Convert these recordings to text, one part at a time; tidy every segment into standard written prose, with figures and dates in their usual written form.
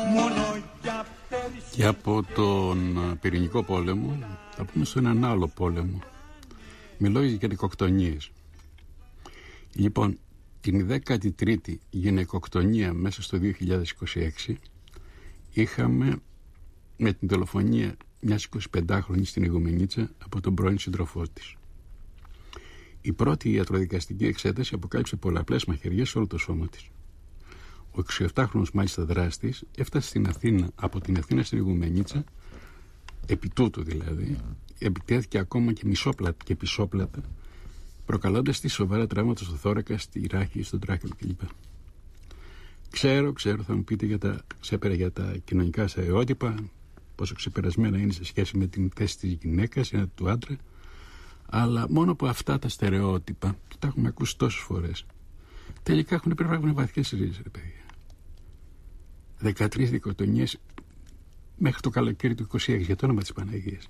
Και από τον πυρηνικό πόλεμο θα πούμε σε έναν άλλο πόλεμο. Μιλώ για νοικοκτονίες. Λοιπόν, την 13η γυναικοκτονία μέσα στο 2026 είχαμε με την δολοφονία μιας 25χρονης στην Ιγουμενίτσα από τον πρώην σύντροφό της. Η πρώτη ιατροδικαστική εξέταση αποκάλυψε πολλαπλές μαχαιριές σε όλο το σώμα της. Ο 27χρονος μάλιστα δράστης έφτασε στην Αθήνα, από την Αθήνα στην Ιγουμενίτσα, επί τούτου δηλαδή, επιτέθηκε ακόμα και μισόπλατα και πισόπλατα, προκαλώντας τη σοβαρά τραύματα στο θώρακα, στη ράχη, στον τράχυλο κλπ. Ξέρω, θα μου πείτε για τα κοινωνικά στερεότυπα, πόσο ξεπερασμένα είναι σε σχέση με την θέση της γυναίκας ή του άντρα, αλλά μόνο από αυτά τα στερεότυπα, που τα έχουμε ακούσει τόσες φορές, τελικά πρέπει να έχουν βαθιές ρίζες, ρε παιδιά. 13 νοικοκτονίες μέχρι το καλοκαίρι του 26, για το όνομα της Παναγίας.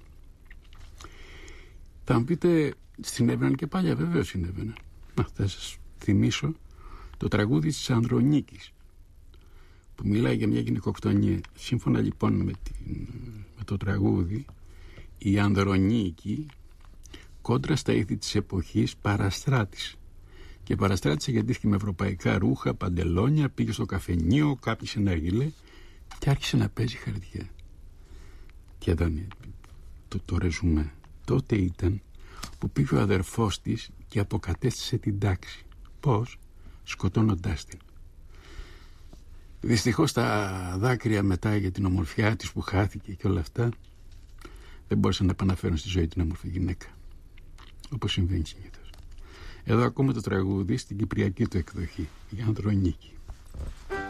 Θα μου πείτε, συνέβαιναν και παλιά, βεβαίως συνέβαιναν. Θα σας θυμίσω το τραγούδι της Ανδρονίκης, που μιλάει για μια γυναικοκτονία. Σύμφωνα λοιπόν με το τραγούδι, η Ανδρονίκη, κόντρα στα ήθη της εποχής, παραστράτησε. Και παραστράτησε γιατί είχε με ευρωπαϊκά ρούχα, παντελόνια, πήγε στο καφενείο, κάπνισε ένα αργυλέ και άρχισε να παίζει χαρτιά. Και εδώ είναι το ρεζουμέ. Τότε ήταν που πήγε ο αδερφός της και αποκατέστησε την τάξη. Πώς? Σκοτώνοντάς την. Δυστυχώς τα δάκρυα μετά για την ομορφιά της που χάθηκε και όλα αυτά δεν μπόρεσαν να επαναφέρουν στη ζωή την όμορφη γυναίκα, όπως συμβαίνει συνήθως. Εδώ ακούμε το τραγούδι στην κυπριακή του εκδοχή, η Ανδρονίκη.